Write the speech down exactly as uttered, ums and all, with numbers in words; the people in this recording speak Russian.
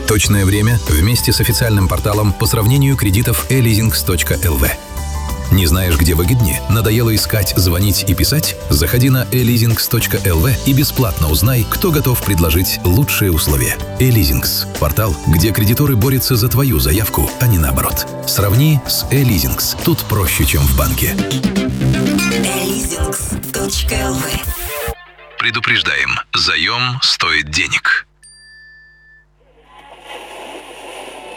Точное время вместе с официальным порталом по сравнению кредитов e leasings точка эл ви. Не знаешь, где выгоднее? Надоело искать, звонить и писать? Заходи на e leasings точка эл ви и бесплатно узнай, кто готов предложить лучшие условия. e-Leasings – портал, где кредиторы борются за твою заявку, а не наоборот. Сравни с e-Leasings. Тут проще, чем в банке. e leasings точка эл ви. Предупреждаем, заем стоит денег.